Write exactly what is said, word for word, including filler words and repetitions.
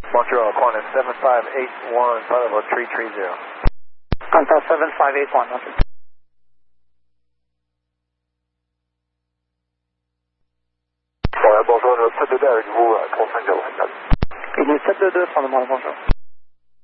Montreal, Qantas seven five eight one, Bravo three three zero. Qantas seven five eight one, Montreal. Bon, bonjour, le sept deux deux avec vous, trois cinq zéro. Il est sept deux deux, prends-moi, bonjour.